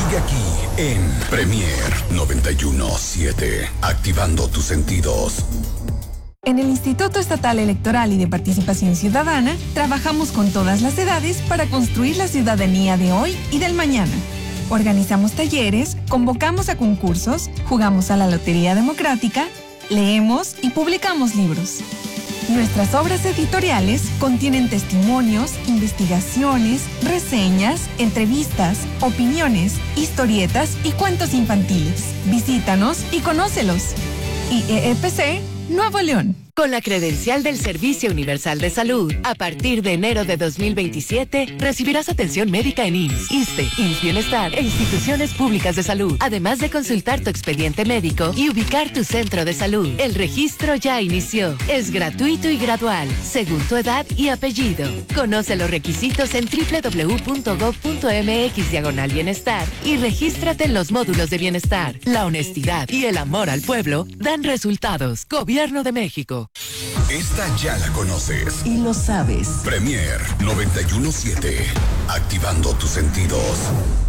Sigue aquí en Premier 91.7, activando tus sentidos. En el Instituto Estatal Electoral y de Participación Ciudadana, trabajamos con todas las edades para construir la ciudadanía de hoy y del mañana. Organizamos talleres, convocamos a concursos, jugamos a la Lotería Democrática, leemos y publicamos libros. Nuestras obras editoriales contienen testimonios, investigaciones, reseñas, entrevistas, opiniones, historietas y cuentos infantiles. Visítanos y conócelos. IEEPC Nuevo León. Con la credencial del Servicio Universal de Salud, a partir de enero de 2027, recibirás atención médica en IMSS, ISSSTE, IMSS Bienestar e instituciones públicas de salud, además de consultar tu expediente médico y ubicar tu centro de salud. El registro ya inició. Es gratuito y gradual, según tu edad y apellido. Conoce los requisitos en www.gov.mx/bienestar y regístrate en los módulos de bienestar. La honestidad y el amor al pueblo dan resultados. Gobierno de México. Esta ya la conoces. Y lo sabes. Premier 91.7, activando tus sentidos.